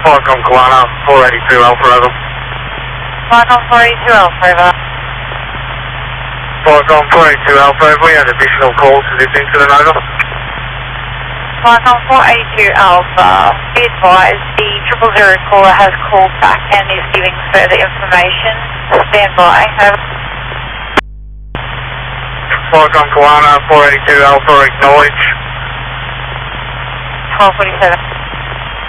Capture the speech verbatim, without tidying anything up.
Falcon Guana, four eighty-two Alpha, over. Falcon four eighty-two Alpha, over. Falcon four eighty-two Alpha, over. We had additional calls to this incident, over. Falcon four eighty-two Alpha, be advised the triple zero caller has called back and is giving further information. Stand by, over. Falcon Guana, four eighty-two Alpha, acknowledge. twelve forty-seven.